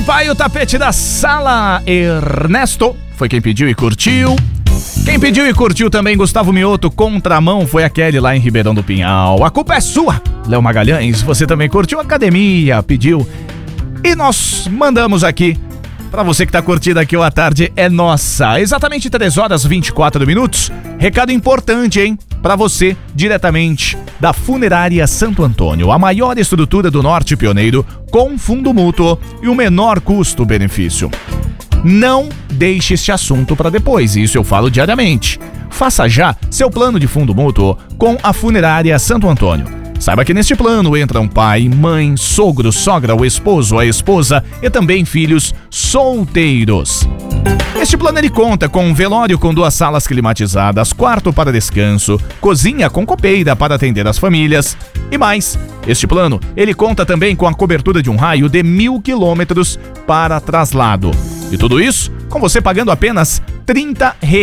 Vai o tapete da sala. Ernesto foi quem pediu e curtiu. Quem pediu e curtiu também, Gustavo Mioto. Contramão foi a Kelly lá em Ribeirão do Pinhal. A culpa é sua, Léo Magalhães. Você também curtiu. Academia pediu. E nós mandamos aqui pra você que tá curtindo aqui o A Tarde é Nossa. Exatamente 3 horas 24 minutos. Recado importante, hein? Pra você, diretamente da Funerária Santo Antônio. A maior estrutura do Norte Pioneiro, com fundo mútuo e o menor custo-benefício. Não deixe este assunto para depois, isso eu falo diariamente. Faça já seu plano de fundo mútuo com a Funerária Santo Antônio. Saiba que neste plano entram pai, mãe, sogro, sogra, o esposo, a esposa e também filhos solteiros. Este plano ele conta com um velório com 2 salas climatizadas, quarto para descanso, cozinha com copeira para atender as famílias e mais. Este plano ele conta também com a cobertura de um raio de 1.000 quilômetros para traslado. E tudo isso com você pagando apenas R$30.